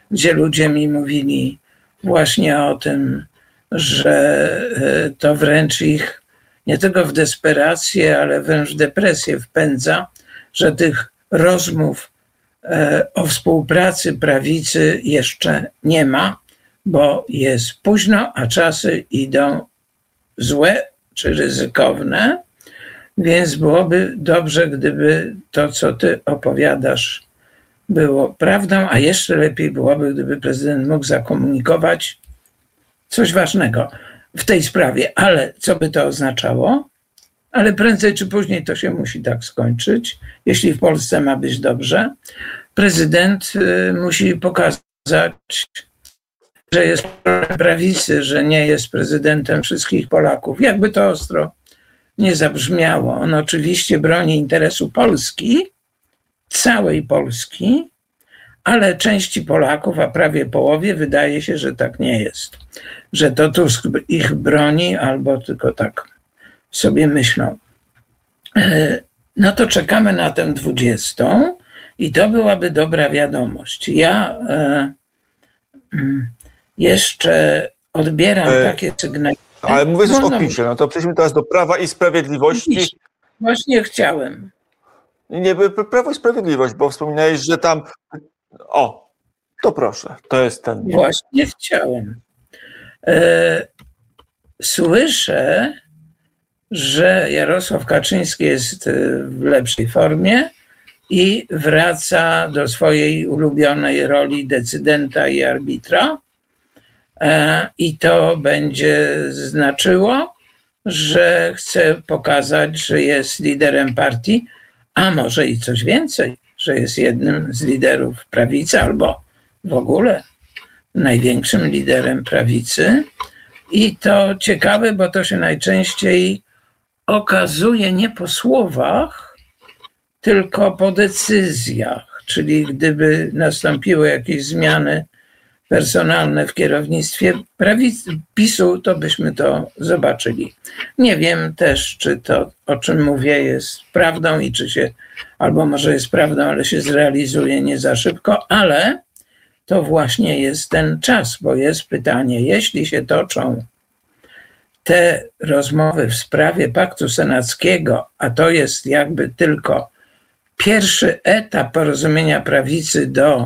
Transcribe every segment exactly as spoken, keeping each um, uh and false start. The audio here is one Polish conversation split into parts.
gdzie ludzie mi mówili właśnie o tym, że to wręcz ich nie tylko w desperację, ale wręcz w depresję wpędza, że tych rozmów o współpracy prawicy jeszcze nie ma, bo jest późno, a czasy idą złe czy ryzykowne, więc byłoby dobrze, gdyby to, co ty opowiadasz, było prawdą, a jeszcze lepiej byłoby, gdyby prezydent mógł zakomunikować coś ważnego w tej sprawie. Ale co by to oznaczało? Ale prędzej czy później to się musi tak skończyć. Jeśli w Polsce ma być dobrze, prezydent musi pokazać, że jest prawicy, że nie jest prezydentem wszystkich Polaków. Jakby to ostro nie zabrzmiało. On oczywiście broni interesu Polski, całej Polski, ale części Polaków, a prawie połowie, wydaje się, że tak nie jest. Że to Tusk ich broni albo tylko tak sobie myślą. No to czekamy na tę dwudziestą i to byłaby dobra wiadomość. Ja e, jeszcze odbieram e, takie sygnały. Ale mówię też o PiSie, no to przejdźmy teraz do Prawa i Sprawiedliwości. PiS. Właśnie chciałem. Nie, Prawo i Sprawiedliwość, bo wspominałeś, że tam... O, to proszę, to jest ten... Właśnie chciałem. E, słyszę, że Jarosław Kaczyński jest w lepszej formie i wraca do swojej ulubionej roli decydenta i arbitra. I to będzie znaczyło, że chce pokazać, że jest liderem partii, a może i coś więcej, że jest jednym z liderów prawicy albo w ogóle największym liderem prawicy. I to ciekawe, bo to się najczęściej okazuje nie po słowach, tylko po decyzjach. Czyli gdyby nastąpiły jakieś zmiany personalne w kierownictwie prawicy, PiSu, to byśmy to zobaczyli. Nie wiem też, czy to, o czym mówię, jest prawdą i czy się, albo może jest prawdą, ale się zrealizuje nie za szybko, ale to właśnie jest ten czas, bo jest pytanie, jeśli się toczą te rozmowy w sprawie Paktu Senackiego, a to jest jakby tylko pierwszy etap porozumienia prawicy do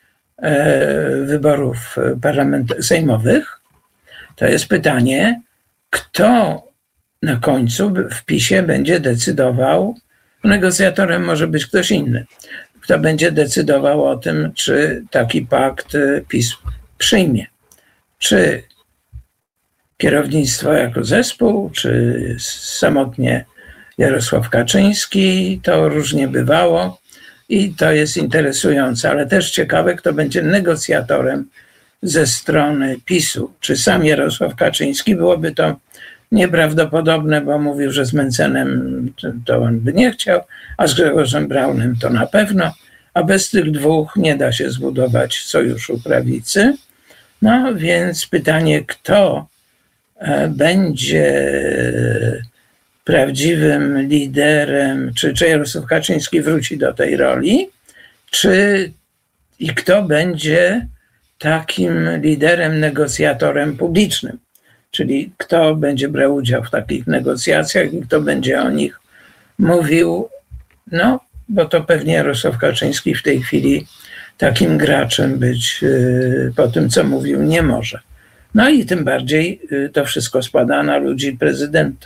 wyborów sejmowych, to jest pytanie, kto na końcu w PiSie będzie decydował, negocjatorem może być ktoś inny, kto będzie decydował o tym, czy taki pakt PiS przyjmie. Czy kierownictwo jako zespół, czy samotnie Jarosław Kaczyński, to różnie bywało. I to jest interesujące, ale też ciekawe, kto będzie negocjatorem ze strony PiSu. Czy sam Jarosław Kaczyński? Byłoby to nieprawdopodobne, bo mówił, że z Mencenem to on by nie chciał, a z Grzegorzem Braunem to na pewno, a bez tych dwóch nie da się zbudować sojuszu prawicy. No więc pytanie, kto będzie prawdziwym liderem, czy, czy Jarosław Kaczyński wróci do tej roli, czy i kto będzie takim liderem, negocjatorem publicznym, czyli kto będzie brał udział w takich negocjacjach i kto będzie o nich mówił, no bo to pewnie Jarosław Kaczyński w tej chwili takim graczem być yy, po tym, co mówił, nie może. No i tym bardziej yy, to wszystko spada na ludzi prezydenta.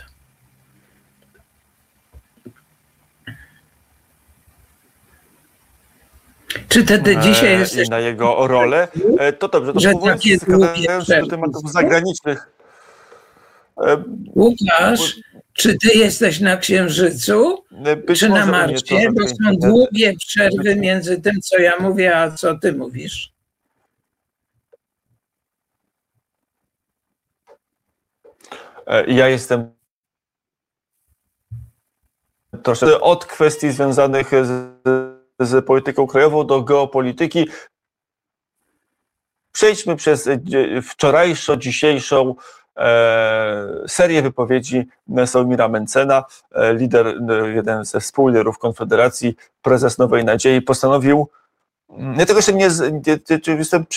Czy wtedy dzisiaj jesteś... I na jego rolę. To dobrze, to powrócę do tematów zagranicznych. Łukasz, czy ty jesteś na Księżycu, Być czy na może Marsie? Bo są długie przerwy między tym, co ja mówię, a co ty mówisz. Ja jestem troszeczkę od kwestii związanych z z polityką krajową do geopolityki. Przejdźmy przez wczorajszą, dzisiejszą e, serię wypowiedzi Sławomira Mentzena. E, lider, jeden ze współliderów Konfederacji, prezes Nowej Nadziei, postanowił, ja tego jeszcze nie, nie, nie jestem